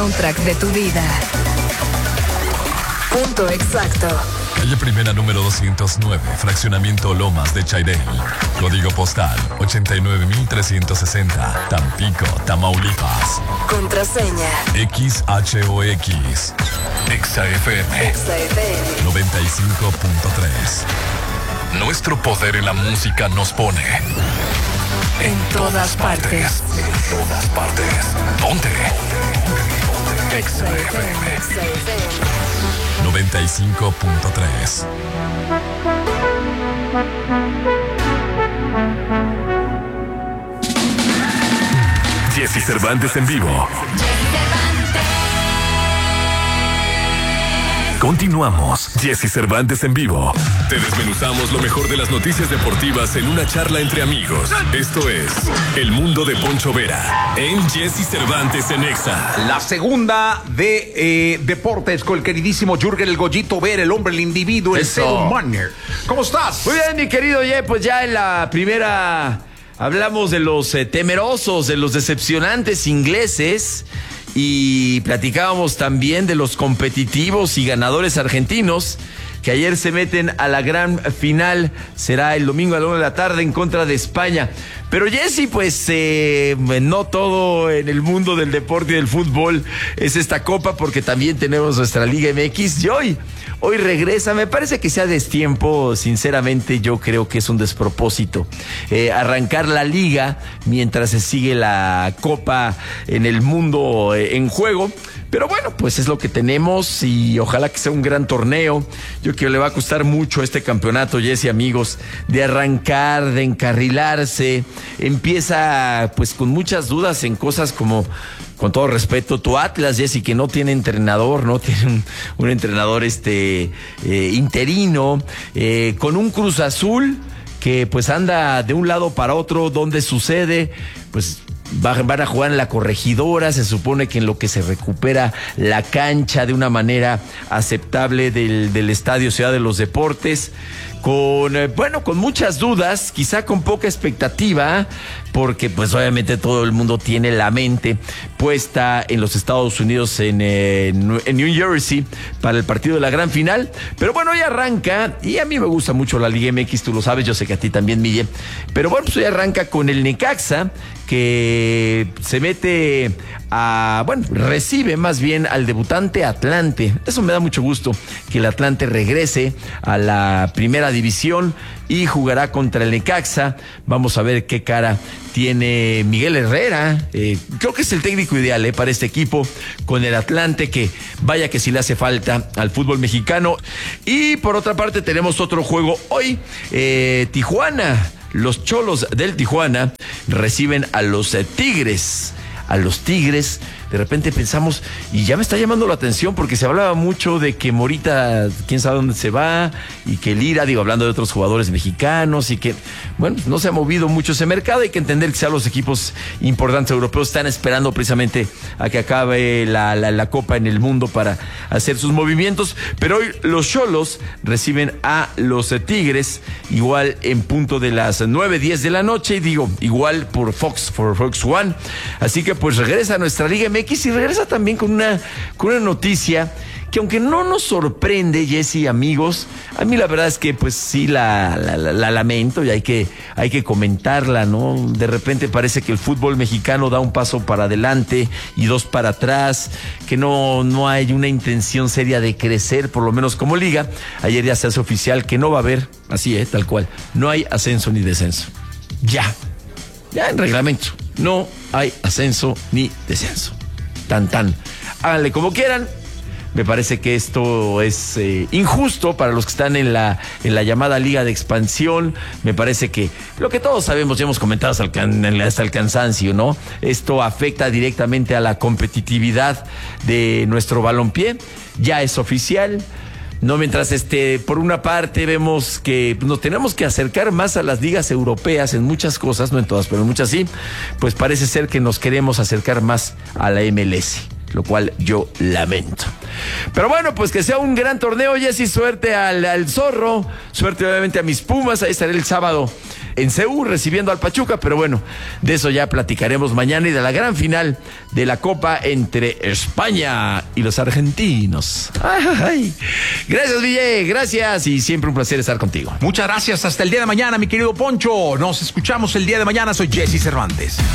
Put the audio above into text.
soundtrack de tu vida. Punto exacto. Calle Primera número 209, Fraccionamiento Lomas de Chairel. Código postal 89360, Tampico, Tamaulipas. Contraseña XHOX. XFM 95.3. Nuestro poder en la música nos pone en todas partes. En todas partes. ¿Dónde? XFM 95.3. Jesse Cervantes en vivo. Continuamos. Jesse Cervantes en vivo. Te desmenuzamos lo mejor de las noticias deportivas en una charla entre amigos. Esto es El Mundo de Poncho Vera en Jesse Cervantes en Exa. La segunda de deportes con el queridísimo Jürgen El Goyito Vera, el hombre, el individuo, el ser humano. ¿Cómo estás? Muy bien, mi querido Ye, pues ya en la primera hablamos de los temerosos, de los decepcionantes ingleses. Y platicábamos también de los competitivos y ganadores argentinos que ayer se meten a la gran final. Será el domingo a la 1 de la tarde en contra de España. Pero Jesse, pues no todo en el mundo del deporte y del fútbol es esta copa, porque también tenemos nuestra Liga MX. Y hoy regresa, me parece que sea destiempo, sinceramente yo creo que es un despropósito arrancar la liga mientras se sigue la copa en el mundo en juego. Pero bueno, pues es lo que tenemos y ojalá que sea un gran torneo. Yo creo que le va a costar mucho este campeonato, Jesse, amigos, de arrancar, de encarrilarse. Empieza pues con muchas dudas en cosas como, con todo respeto, tu Atlas, Jesse, que no tiene entrenador, no tiene un entrenador interino, con un Cruz Azul que pues anda de un lado para otro. Donde sucede, pues van a jugar en la Corregidora. Se supone que en lo que se recupera la cancha de una manera aceptable del Estadio Ciudad de los Deportes, con muchas dudas, quizá con poca expectativa, porque pues obviamente todo el mundo tiene la mente puesta en los Estados Unidos, en New Jersey, para el partido de la gran final. Pero bueno, hoy arranca, y a mí me gusta mucho la Liga MX, tú lo sabes, yo sé que a ti también, Miguel. Pero bueno, pues hoy arranca con el Necaxa, que se mete recibe más bien al debutante Atlante. Eso me da mucho gusto, que el Atlante regrese a la primera división y jugará contra el Necaxa. Vamos a ver qué cara tiene Miguel Herrera. Creo que es el técnico ideal para este equipo, con el Atlante, que vaya que sí le hace falta al fútbol mexicano. Y por otra parte tenemos otro juego hoy. Tijuana, los Cholos del Tijuana reciben a los Tigres. De repente pensamos, y ya me está llamando la atención, porque se hablaba mucho de que Morita, quién sabe dónde se va, y que Lira, hablando de otros jugadores mexicanos, y que, no se ha movido mucho ese mercado. Hay que entender que los equipos importantes europeos están esperando precisamente a que acabe la Copa en el mundo para hacer sus movimientos. Pero hoy los Cholos reciben a los Tigres, igual en punto de las 9:10 de la noche, y igual por Fox One. Así que pues regresa a nuestra Liga MX, y regresa también con una noticia que, aunque no nos sorprende, Jesse, amigos, a mí la verdad es que pues sí la lamento, y hay que comentarla, ¿no? De repente parece que el fútbol mexicano da un paso para adelante y dos para atrás, que no hay una intención seria de crecer, por lo menos como liga. Ayer ya se hace oficial que no va a haber, así tal cual, no hay ascenso ni descenso. Ya en reglamento no hay ascenso ni descenso. Tan. Háganle como quieran. Me parece que esto es injusto para los que están en la llamada Liga de Expansión. Me parece que lo que todos sabemos, ya hemos comentado hasta el cansancio, ¿no? Esto afecta directamente a la competitividad de nuestro balompié. Ya es oficial. No, mientras por una parte vemos que nos tenemos que acercar más a las ligas europeas en muchas cosas, no en todas, pero en muchas sí, pues parece ser que nos queremos acercar más a la MLS, lo cual yo lamento. Pero bueno, pues que sea un gran torneo, Jessy. Suerte al Zorro, suerte obviamente a mis Pumas. Ahí estaré el sábado en Seúl recibiendo al Pachuca, pero bueno, de eso ya platicaremos mañana y de la gran final de la Copa entre España y los argentinos. Ay. Gracias, Ville, gracias y siempre un placer estar contigo. Muchas gracias, hasta el día de mañana, mi querido Poncho. Nos escuchamos el día de mañana, soy Jesse Cervantes.